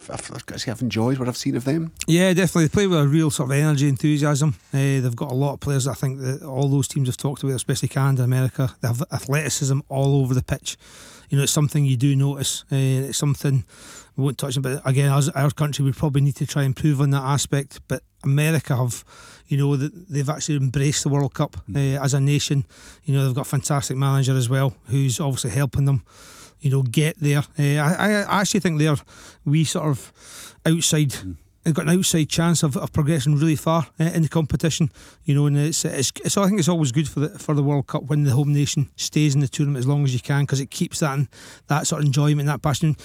I've got to say I've enjoyed what I've seen of them. Yeah, definitely. They play with a real sort of energy, enthusiasm. They've got a lot of players that I think that all those teams have talked about, especially Canada, America. They have athleticism all over the pitch. It's something you do notice. It's something we won't touch on, but again, as our country, we probably need to try and improve on that aspect. But America have, they've actually embraced the World Cup as a nation. They've got a fantastic manager as well, who's obviously helping them get there. I actually think we sort of outside. They've got an outside chance of progressing really far in the competition, and so I think it's always good for the World Cup when the home nation stays in the tournament as long as you can, because it keeps that sort of enjoyment, that passion.